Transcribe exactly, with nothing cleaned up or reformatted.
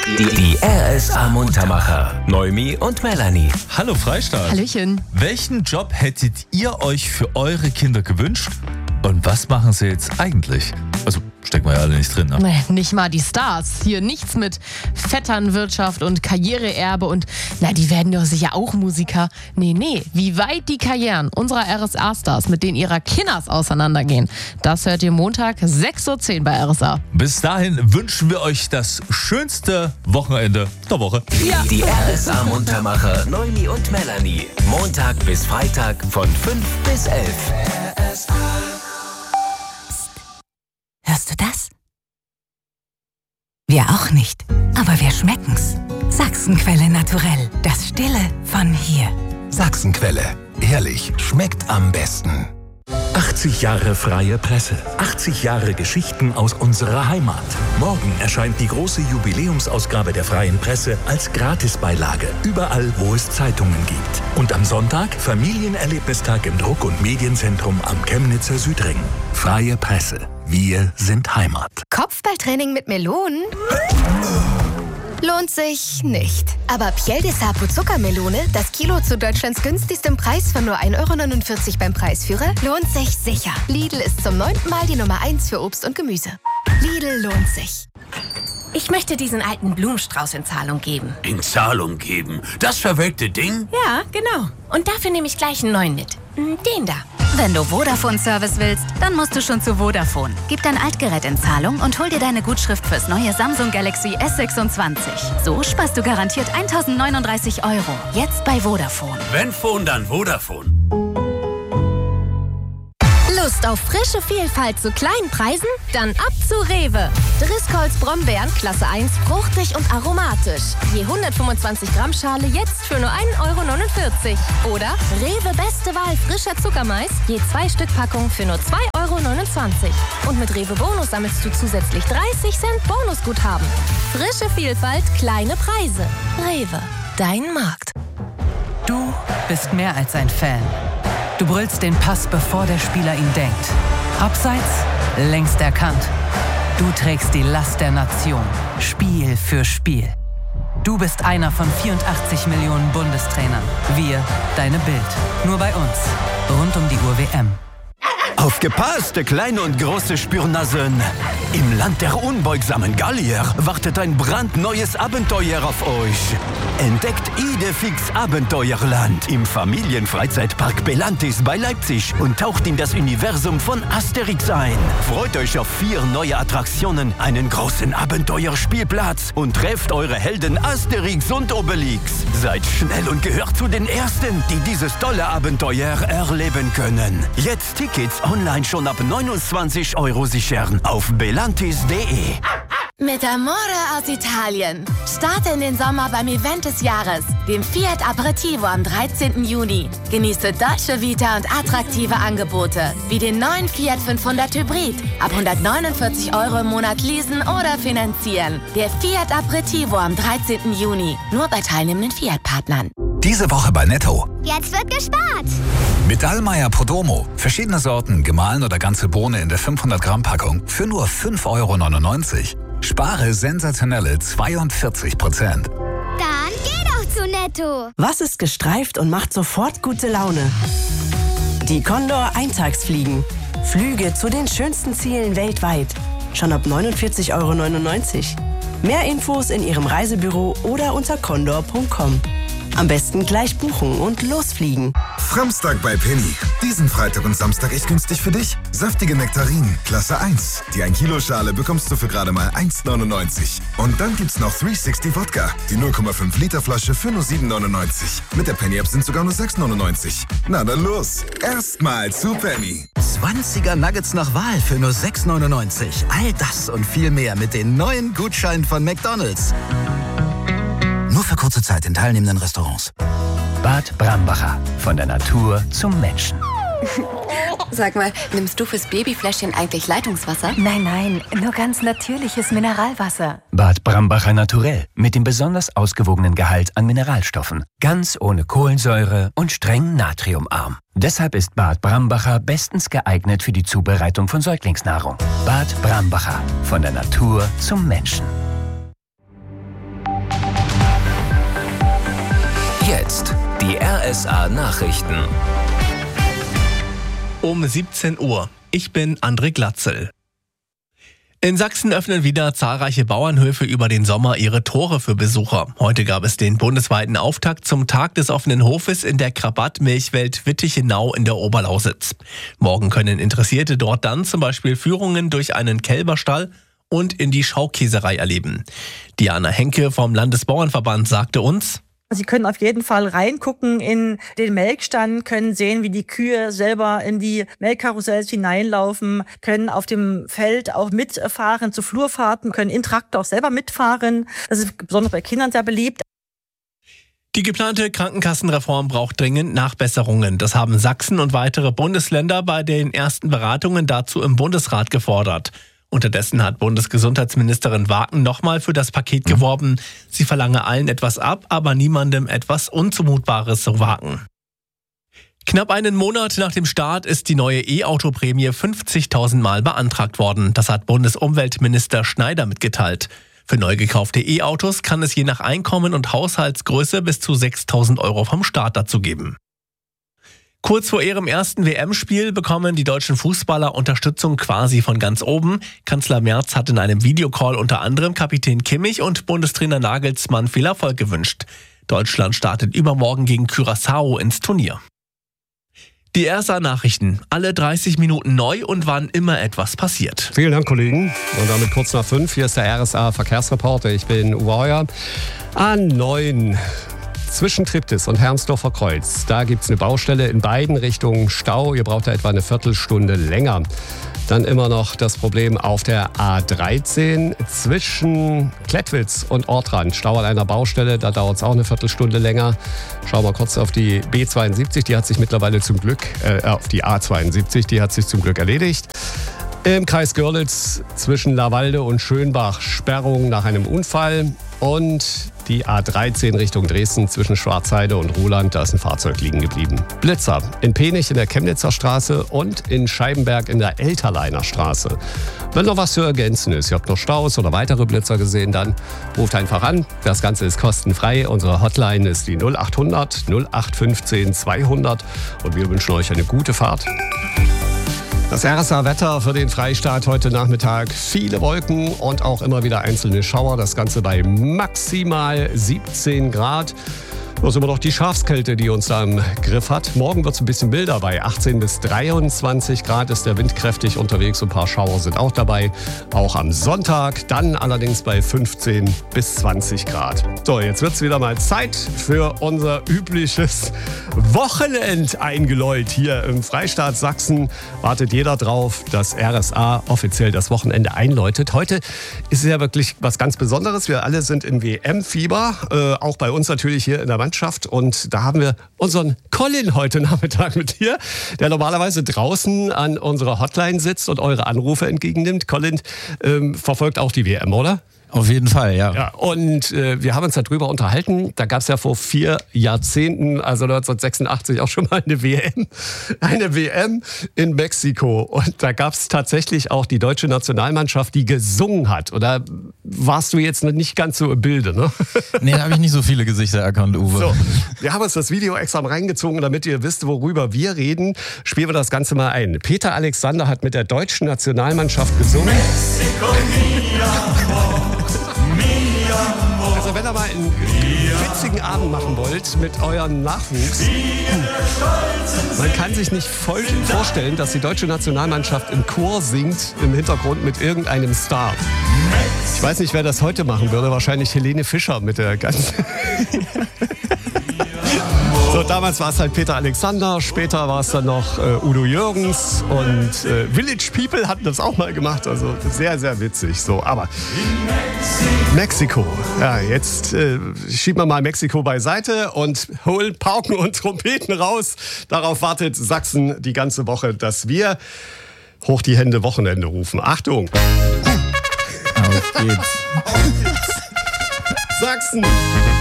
Die, die R S A-Muntermacher. Noemi und Melanie. Hallo Freistaat. Hallöchen. Welchen Job hättet ihr euch für eure Kinder gewünscht? Und was machen sie jetzt eigentlich? Also stecken wir ja alle nicht drin, ne? Nee, nicht mal die Stars. Hier nichts mit Vetternwirtschaft und Karriereerbe und, na, die werden doch sicher auch Musiker. Nee, nee, wie weit die Karrieren unserer R S A-Stars mit denen ihrer Kinders auseinandergehen, das hört ihr Montag sechs Uhr zehn bei R S A. Bis dahin wünschen wir euch das schönste Wochenende der Woche. Ja. Die R S A-Muntermacher Noemi und Melanie. Montag bis Freitag von fünf bis elf. R S A. Hörst du das? Wir auch nicht, aber wir schmecken's. Sachsenquelle naturell, das Stille von hier. Sachsenquelle, ehrlich, schmeckt am besten. achtzig Jahre freie Presse. achtzig Jahre Geschichten aus unserer Heimat. Morgen erscheint die große Jubiläumsausgabe der Freien Presse als Gratisbeilage. Überall, wo es Zeitungen gibt. Und am Sonntag Familienerlebnistag im Druck- und Medienzentrum am Chemnitzer Südring. Freie Presse. Wir sind Heimat. Kopfballtraining mit Melonen? Lohnt sich nicht. Aber Piel de Sapo Zuckermelone, das Kilo zu Deutschlands günstigstem Preis von nur ein Euro neunundvierzig beim Preisführer, lohnt sich sicher. Lidl ist zum neunten Mal die Nummer eins für Obst und Gemüse. Lidl lohnt sich. Ich möchte diesen alten Blumenstrauß in Zahlung geben. In Zahlung geben? Das verwelkte Ding? Ja, genau. Und dafür nehme ich gleich einen neuen mit. Den da. Wenn du Vodafone-Service willst, dann musst du schon zu Vodafone. Gib dein Altgerät in Zahlung und hol dir deine Gutschrift fürs neue Samsung Galaxy S sechsundzwanzig. So sparst du garantiert eintausendneununddreißig Euro. Jetzt bei Vodafone. Wenn Phone, dann Vodafone. Lust auf frische Vielfalt zu kleinen Preisen? Dann ab zu Rewe. Driscolls Brombeeren Klasse eins, fruchtig und aromatisch. Je hundertfünfundzwanzig Gramm Schale jetzt für nur ein Euro neunundvierzig. Oder Rewe Beste Wahl frischer Zuckermais, je zwei Stück Packung für nur zwei Euro neunundzwanzig. Und mit Rewe Bonus sammelst du zusätzlich dreißig Cent Bonusguthaben. Frische Vielfalt, kleine Preise. Rewe, dein Markt. Du bist mehr als ein Fan. Du brüllst den Pass, bevor der Spieler ihn denkt. Abseits, längst erkannt. Du trägst die Last der Nation, Spiel für Spiel. Du bist einer von vierundachtzig Millionen Bundestrainern. Wir, deine Bild. Nur bei uns. Rund um die Uhr W M. Aufgepasst, kleine und große Spürnasen. Im Land der unbeugsamen Gallier wartet ein brandneues Abenteuer auf euch. Entdeckt Idefix Abenteuerland im Familienfreizeitpark Belantis bei Leipzig und taucht in das Universum von Asterix ein. Freut euch auf vier neue Attraktionen, einen großen Abenteuerspielplatz und trefft eure Helden Asterix und Obelix. Seid schnell und gehört zu den Ersten, die dieses tolle Abenteuer erleben können. Jetzt Tickets online schon ab neunundzwanzig Euro sichern auf belantis punkt de. Mit Amore aus Italien. Starte in den Sommer beim Event des Jahres, dem Fiat Aperitivo am dreizehnten Juni. Genieße Dolce Vita und attraktive Angebote, wie den neuen Fiat fünfhundert Hybrid. Ab hundertneunundvierzig Euro im Monat leasen oder finanzieren. Der Fiat Aperitivo am dreizehnten Juni. Nur bei teilnehmenden Fiat-Partnern. Diese Woche bei Netto. Jetzt wird gespart. Mit Dallmayr Podromo. Verschiedene Sorten, gemahlen oder ganze Bohne in der fünfhundert Gramm Packung für nur fünf Euro neunundneunzig. Spare sensationelle zweiundvierzig Prozent. Dann geh doch zu Netto. Was ist gestreift und macht sofort gute Laune? Die Condor Eintagsfliegen. Flüge zu den schönsten Zielen weltweit. Schon ab neunundvierzig Euro neunundneunzig. Mehr Infos in Ihrem Reisebüro oder unter condor punkt com. Am besten gleich buchen und losfliegen. Samstag bei Penny. Diesen Freitag und Samstag echt günstig für dich. Saftige Nektarinen, Klasse eins. Die ein Kilo Schale bekommst du für gerade mal eins neunundneunzig. Und dann gibt's noch dreihundertsechzig Wodka. Die null Komma fünf Liter Flasche für nur sieben neunundneunzig. Mit der Penny-App sind sogar nur sechs neunundneunzig. Na dann los. Erstmal zu Penny. zwanziger Nuggets nach Wahl für nur sechs neunundneunzig. All das und viel mehr mit den neuen Gutscheinen von McDonald's. Nur für kurze Zeit in teilnehmenden Restaurants. Bad Brambacher. Von der Natur zum Menschen. Sag mal, nimmst du fürs Babyfläschchen eigentlich Leitungswasser? Nein, nein, nur ganz natürliches Mineralwasser. Bad Brambacher Naturell. Mit dem besonders ausgewogenen Gehalt an Mineralstoffen. Ganz ohne Kohlensäure und streng natriumarm. Deshalb ist Bad Brambacher bestens geeignet für die Zubereitung von Säuglingsnahrung. Bad Brambacher. Von der Natur zum Menschen. Jetzt die R S A-Nachrichten. Um siebzehn Uhr. Ich bin André Glatzel. In Sachsen öffnen wieder zahlreiche Bauernhöfe über den Sommer ihre Tore für Besucher. Heute gab es den bundesweiten Auftakt zum Tag des offenen Hofes in der Krabat-Milchwelt Wittichenau in der Oberlausitz. Morgen können Interessierte dort dann zum Beispiel Führungen durch einen Kälberstall und in die Schaukäserei erleben. Diana Henke vom Landesbauernverband sagte uns: Sie können auf jeden Fall reingucken in den Melkstand, können sehen, wie die Kühe selber in die Melkkarussells hineinlaufen, können auf dem Feld auch mitfahren zu Flurfahrten, können in Traktor auch selber mitfahren. Das ist besonders bei Kindern sehr beliebt. Die geplante Krankenkassenreform braucht dringend Nachbesserungen. Das haben Sachsen und weitere Bundesländer bei den ersten Beratungen dazu im Bundesrat gefordert. Unterdessen hat Bundesgesundheitsministerin Waken nochmal für das Paket geworben. Sie verlange allen etwas ab, aber niemandem etwas Unzumutbares, so Waken. Knapp einen Monat nach dem Start ist die neue E-Auto-Prämie fünfzigtausend Mal beantragt worden. Das hat Bundesumweltminister Schneider mitgeteilt. Für neu gekaufte E-Autos kann es je nach Einkommen und Haushaltsgröße bis zu sechstausend Euro vom Staat dazu geben. Kurz vor ihrem ersten W M-Spiel bekommen die deutschen Fußballer Unterstützung quasi von ganz oben. Kanzler Merz hat in einem Videocall unter anderem Kapitän Kimmich und Bundestrainer Nagelsmann viel Erfolg gewünscht. Deutschland startet übermorgen gegen Curaçao ins Turnier. Die R S A-Nachrichten. Alle dreißig Minuten neu und wann immer etwas passiert. Vielen Dank, Kollegen. Und damit kurz nach fünf. Hier ist der R S A-Verkehrsreporter. Ich bin Uwe Heuer. A neun. Zwischen Triptis und Hermsdorfer Kreuz, da gibt es eine Baustelle in beiden Richtungen Stau. Ihr braucht da etwa eine Viertelstunde länger. Dann immer noch das Problem auf der A dreizehn zwischen Klettwitz und Ortrand. Stau an einer Baustelle, da dauert es auch eine Viertelstunde länger. Schauen wir kurz auf die B zweiundsiebzig, die hat sich mittlerweile zum Glück, äh, auf die A zweiundsiebzig, die hat sich zum Glück erledigt. Im Kreis Görlitz zwischen Lavallde und Schönbach Sperrung nach einem Unfall. Und die A dreizehn Richtung Dresden zwischen Schwarzheide und Ruhland, da ist ein Fahrzeug liegen geblieben. Blitzer in Penich in der Chemnitzer Straße und in Scheibenberg in der Elterleiner Straße. Wenn noch was zu ergänzen ist, ihr habt noch Staus oder weitere Blitzer gesehen, dann ruft einfach an. Das Ganze ist kostenfrei. Unsere Hotline ist die null acht hundert null acht fünfzehn zweihundert und wir wünschen euch eine gute Fahrt. Das R S A-Wetter für den Freistaat heute Nachmittag. Viele Wolken und auch immer wieder einzelne Schauer. Das Ganze bei maximal siebzehn Grad. Das ist immer noch die Schafskälte, die uns da im Griff hat. Morgen wird es ein bisschen milder. Bei achtzehn bis dreiundzwanzig Grad ist der Wind kräftig unterwegs. Ein paar Schauer sind auch dabei. Auch am Sonntag. Dann allerdings bei fünfzehn bis zwanzig Grad. So, jetzt wird es wieder mal Zeit für unser übliches Wochenendeingeläut. Hier im Freistaat Sachsen wartet jeder drauf, dass R S A offiziell das Wochenende einläutet. Heute ist es ja wirklich was ganz Besonderes. Wir alle sind in W M-Fieber. Äh, auch bei uns natürlich hier in der Mannschaft. Und da haben wir unseren Colin heute Nachmittag mit dir, der normalerweise draußen an unserer Hotline sitzt und eure Anrufe entgegennimmt. Colin ähm, verfolgt auch die W M, oder? Auf jeden Fall, ja. ja und äh, wir haben uns darüber unterhalten. Da gab es ja vor vier Jahrzehnten, also neunzehnhundertsechsundachtzig, auch schon mal eine W M. Eine W M in Mexiko. Und da gab es tatsächlich auch die deutsche Nationalmannschaft, die gesungen hat. Oder warst du jetzt nicht ganz so im Bilde, ne? Nee, da habe ich nicht so viele Gesichter erkannt, Uwe. So, wir haben uns das Video extra mal reingezogen, damit ihr wisst, worüber wir reden. Spielen wir das Ganze mal ein. Peter Alexander hat mit der deutschen Nationalmannschaft gesungen. Mexiko, mi amor. Also wenn ihr mal einen witzigen Abend machen wollt mit eurem Nachwuchs, man kann sich nicht voll vorstellen, dass die deutsche Nationalmannschaft im Chor singt, im Hintergrund mit irgendeinem Star. Ich weiß nicht, wer das heute machen würde, wahrscheinlich Helene Fischer mit der ganzen... So, damals war es halt Peter Alexander, später war es dann noch äh, Udo Jürgens und äh, Village People hatten das auch mal gemacht, also sehr, sehr witzig. So, aber Mexiko, ja, jetzt äh, schieben wir mal Mexiko beiseite und holen Pauken und Trompeten raus. Darauf wartet Sachsen die ganze Woche, dass wir hoch die Hände Wochenende rufen. Achtung! Auf geht's. Sachsen!